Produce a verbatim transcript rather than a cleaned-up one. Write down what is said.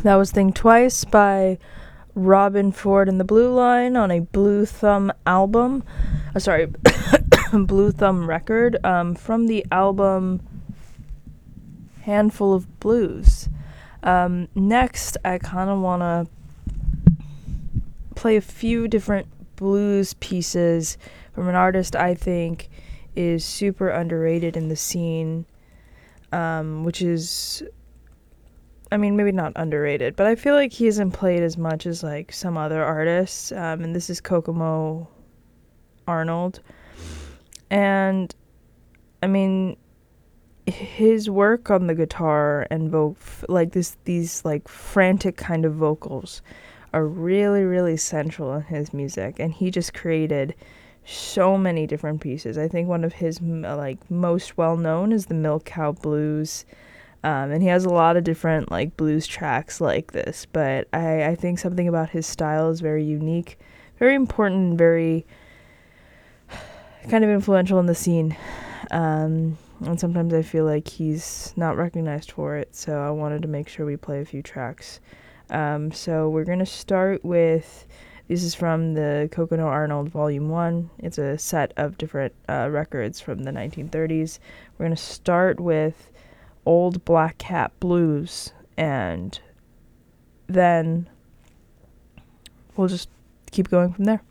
That was Think Twice by Robben Ford and the Blue Line on a Blue Thumb album. Uh, sorry, Blue Thumb record um, from the album Handful of Blues. Um, next, I kind of want to play a few different blues pieces from an artist I think is super underrated in the scene, um, which is, I mean, maybe not underrated, but I feel like he isn't played as much as like some other artists, um, and this is Kokomo Arnold. And I mean, his work on the guitar and vo- like this these like frantic kind of vocals are really really central in his music, and he just created so many different pieces. I think one of his like most well known is the Milk Cow Blues, um, and he has a lot of different like blues tracks like this, but I, I think something about his style is very unique, very important, and very kind of influential in the scene. Um, and sometimes I feel like he's not recognized for it, so I wanted to make sure we play a few tracks. Um, so we're going to start with, this is from the Kokomo Arnold Volume one. It's a set of different uh, records from the nineteen thirties. We're going to start with Old Black Cat Blues, and then we'll just keep going from there.